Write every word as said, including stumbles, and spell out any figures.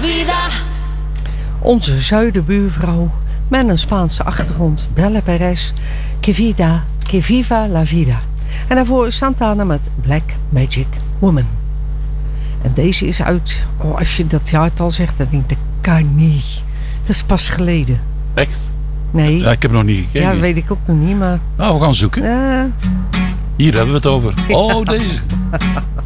Onze zuidenbuurvrouw met een Spaanse achtergrond, Bella Perez, Que vida, que viva la vida. En daarvoor Santana met Black Magic Woman. En deze is uit, oh, als je dat jaartal zegt, dan denk ik, dat kan niet. Dat is pas geleden. Echt? Nee. Ja, ik heb nog niet gekeken. Ja, weet ik ook nog niet, maar... Nou, we gaan zoeken. Uh... Hier hebben we het over. Oh, deze.